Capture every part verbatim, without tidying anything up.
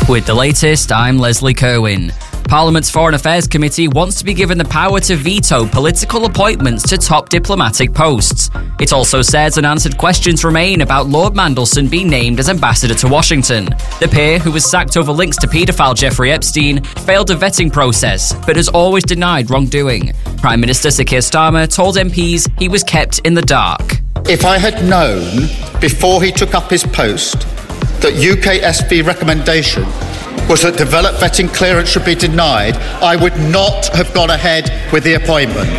With the latest, I'm Leslie Kerwin. Parliament's Foreign Affairs Committee wants to be given the power to veto political appointments to top diplomatic posts. It also says unanswered questions remain about Lord Mandelson being named as ambassador to Washington. The peer, who was sacked over links to paedophile Jeffrey Epstein, failed a vetting process, but has always denied wrongdoing. Prime Minister Sir Keir Starmer told M Ps he was kept in the dark. If I had known before he took up his post that U K S P recommendation was that developed vetting clearance should be denied, I would not have gone ahead with the appointment.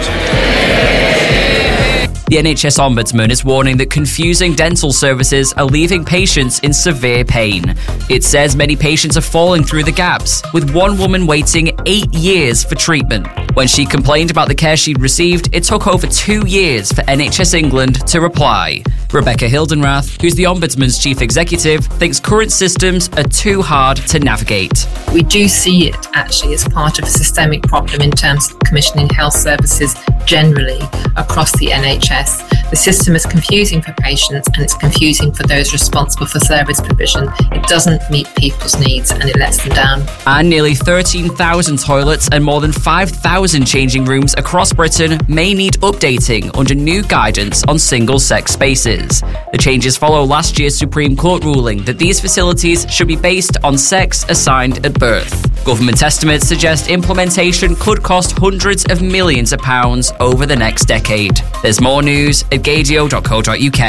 The N H S Ombudsman is warning that confusing dental services are leaving patients in severe pain. It says many patients are falling through the gaps, with one woman waiting eight years for treatment. When she complained about the care she'd received, it took over two years for N H S England to reply. Rebecca Hildenrath, who's the Ombudsman's chief executive, thinks current systems are too hard to navigate. We do see it actually as part of a systemic problem in terms of commissioning health services generally across the N H S. The system is confusing for patients and it's confusing for those responsible for service provision. It doesn't meet people's needs and it lets them down. And nearly thirteen thousand toilets and more than five thousand changing rooms across Britain may need updating under new guidance on single-sex spaces. The changes follow last year's Supreme Court ruling that these facilities should be based on sex assigned at birth. Government estimates suggest implementation could cost hundreds of millions of pounds over the next decade. There's more news at gadio dot co dot uk.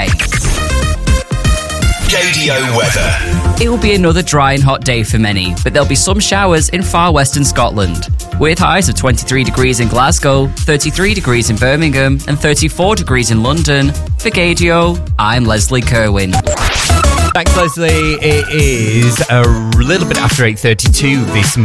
Gadio weather. It will be another dry and hot day for many, but there'll be some showers in far western Scotland. With highs of twenty-three degrees in Glasgow, thirty-three degrees in Birmingham, and thirty-four degrees in London. For Gadio, I'm Leslie Kerwin. Thanks, Leslie. It is a little bit after eight thirty-two this